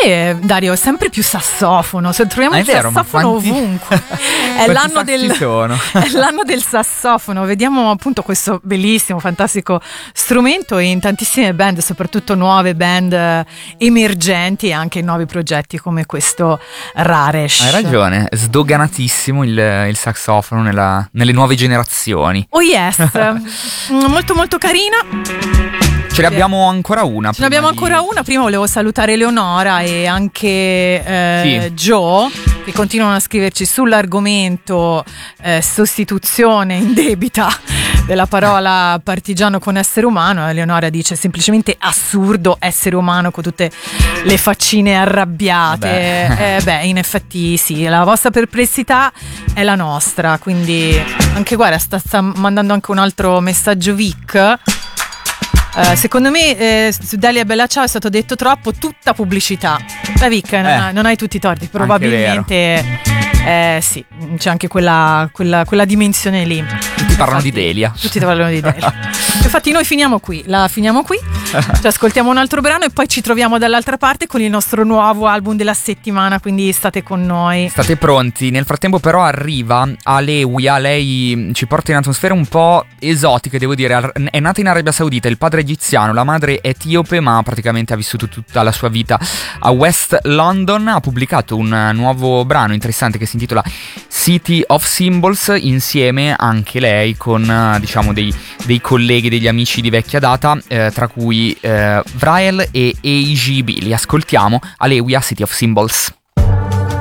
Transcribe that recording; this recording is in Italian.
Dario, sempre più sassofono, se troviamo il sassofono ovunque. È l'anno del sassofono. Vediamo appunto questo bellissimo, fantastico strumento in tantissime band, soprattutto nuove band emergenti e anche nuovi progetti come questo Raresh. Hai ragione, sdoganatissimo il sassofono nelle nuove generazioni. Oh yes, molto molto carina. Ce ne abbiamo ancora una. Prima volevo salutare Eleonora e anche Joe, che continuano a scriverci sull'argomento sostituzione indebita della parola partigiano con essere umano. Eleonora dice semplicemente assurdo essere umano con tutte le faccine arrabbiate. In effetti sì, la vostra perplessità è la nostra, quindi anche guarda, sta mandando anche un altro messaggio Vic. Secondo me su Dalia Bella Ciao è stato detto troppo, tutta pubblicità. La Vic non hai tutti i torti, probabilmente sì, c'è anche quella dimensione lì. Tutti parlano di Delia. Infatti noi finiamo qui, ci ascoltiamo un altro brano e poi ci troviamo dall'altra parte con il nostro nuovo album della settimana, quindi state con noi. State pronti. Nel frattempo però arriva Alewia, lei ci porta in atmosfere un po' esotiche, devo dire. È nata in Arabia Saudita, il padre è egiziano, la madre è etiope, ma praticamente ha vissuto tutta la sua vita a West London. Ha pubblicato un nuovo brano interessante che si intitola City of Symbols, insieme anche lei con diciamo dei colleghi, degli amici di vecchia data, tra cui Vrael e AGB. Li ascoltiamo. Alewia, City of Symbols.